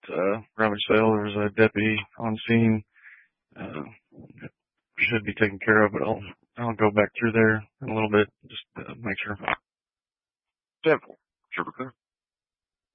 rummage sale. There was a deputy on scene. Should be taken care of, but I'll go back through there in a little bit just to make sure. 10-4. Trooper clear.